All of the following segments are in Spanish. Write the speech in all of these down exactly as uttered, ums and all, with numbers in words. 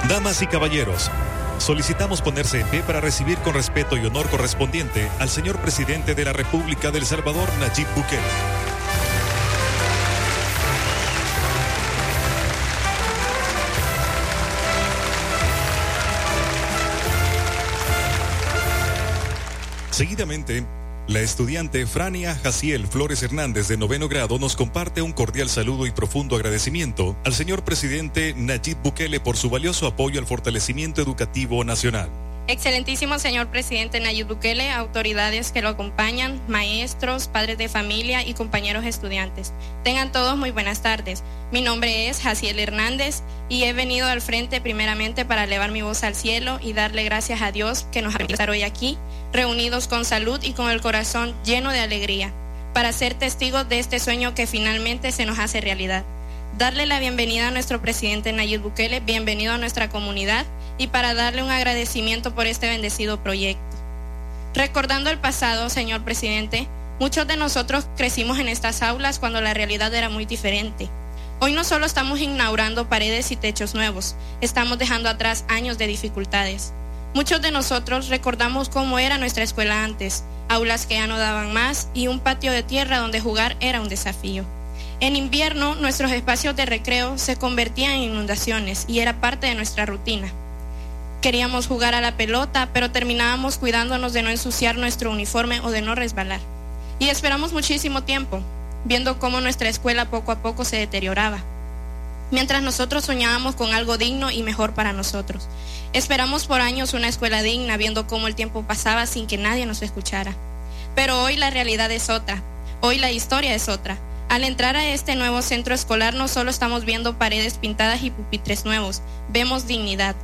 Damas y caballeros, solicitamos ponerse en pie para recibir con respeto y honor correspondiente al señor presidente de la República de El Salvador, Nayib Bukele. Seguidamente, la estudiante Frania Jaciel Flores Hernández, de noveno grado, nos comparte un cordial saludo y profundo agradecimiento al señor presidente Nayib Bukele por su valioso apoyo al fortalecimiento educativo nacional. Excelentísimo señor presidente Nayib Bukele, autoridades que lo acompañan, maestros, padres de familia y compañeros estudiantes. Tengan todos muy buenas tardes. Mi nombre es Jaciel Hernández y he venido al frente primeramente para elevar mi voz al cielo y darle gracias a Dios que nos ha permitido estar hoy aquí, reunidos con salud y con el corazón lleno de alegría, para ser testigos de este sueño que finalmente se nos hace realidad. Darle la bienvenida a nuestro presidente Nayib Bukele, bienvenido a nuestra comunidad, y para darle un agradecimiento por este bendecido proyecto. Recordando el pasado, señor presidente, muchos de nosotros crecimos en estas aulas cuando la realidad era muy diferente. Hoy no solo estamos inaugurando paredes y techos nuevos, estamos dejando atrás años de dificultades. Muchos de nosotros recordamos cómo era nuestra escuela antes, aulas que ya no daban más y un patio de tierra donde jugar era un desafío. En invierno, nuestros espacios de recreo se convertían en inundaciones y era parte de nuestra rutina. Queríamos jugar a la pelota, pero terminábamos cuidándonos de no ensuciar nuestro uniforme o de no resbalar. Y esperamos muchísimo tiempo, viendo cómo nuestra escuela poco a poco se deterioraba, mientras nosotros soñábamos con algo digno y mejor para nosotros. Esperamos por años una escuela digna, viendo cómo el tiempo pasaba sin que nadie nos escuchara. Pero hoy la realidad es otra, hoy la historia es otra. Al entrar a este nuevo centro escolar no solo estamos viendo paredes pintadas y pupitres nuevos, vemos dignidad.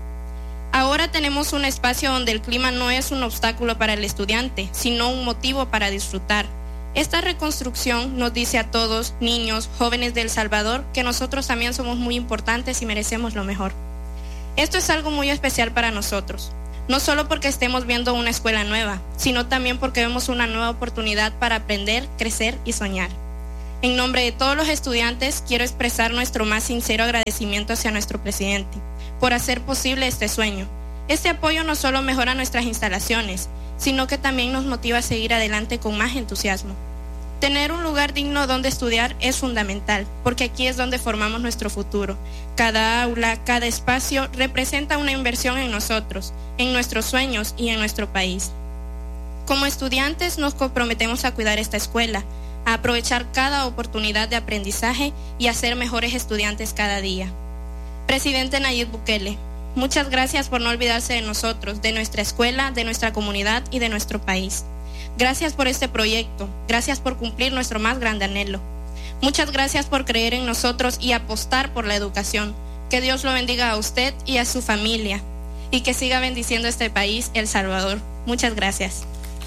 Ahora tenemos un espacio donde el clima no es un obstáculo para el estudiante, sino un motivo para disfrutar. Esta reconstrucción nos dice a todos, niños, jóvenes de El Salvador, que nosotros también somos muy importantes y merecemos lo mejor. Esto es algo muy especial para nosotros, no solo porque estemos viendo una escuela nueva, sino también porque vemos una nueva oportunidad para aprender, crecer y soñar. En nombre de todos los estudiantes, quiero expresar nuestro más sincero agradecimiento hacia nuestro presidente por hacer posible este sueño. Este apoyo no solo mejora nuestras instalaciones, sino que también nos motiva a seguir adelante con más entusiasmo. Tener un lugar digno donde estudiar es fundamental, porque aquí es donde formamos nuestro futuro. Cada aula, cada espacio representa una inversión en nosotros, en nuestros sueños y en nuestro país. Como estudiantes nos comprometemos a cuidar esta escuela, a aprovechar cada oportunidad de aprendizaje y a ser mejores estudiantes cada día. Presidente Nayib Bukele, muchas gracias por no olvidarse de nosotros, de nuestra escuela, de nuestra comunidad y de nuestro país. Gracias por este proyecto, gracias por cumplir nuestro más grande anhelo. Muchas gracias por creer en nosotros y apostar por la educación. Que Dios lo bendiga a usted y a su familia y que siga bendiciendo este país, El Salvador. Muchas gracias.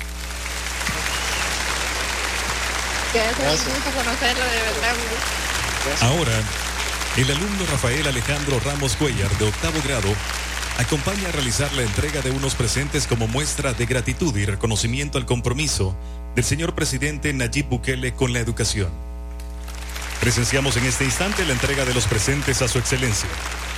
Gracias. Es un gusto conocerlo, de verdad. Ahora, el alumno Rafael Alejandro Ramos Cuellar, de octavo grado, acompaña a realizar la entrega de unos presentes como muestra de gratitud y reconocimiento al compromiso del señor presidente Nayib Bukele con la educación. Presenciamos en este instante la entrega de los presentes a su excelencia.